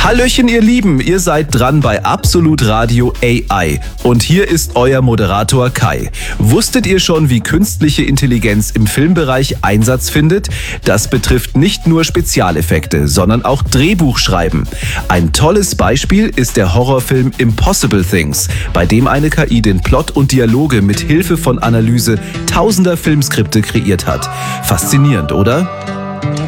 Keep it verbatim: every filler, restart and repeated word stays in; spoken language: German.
Hallöchen ihr Lieben, ihr seid dran bei Absolut Radio A I und hier ist euer Moderator Kai. Wusstet ihr schon, wie künstliche Intelligenz im Filmbereich Einsatz findet? Das betrifft nicht nur Spezialeffekte, sondern auch Drehbuchschreiben. Ein tolles Beispiel ist der Horrorfilm Impossible Things, bei dem eine K I den Plot und Dialoge mit Hilfe von Analyse tausender Filmskripte kreiert hat. Faszinierend, oder?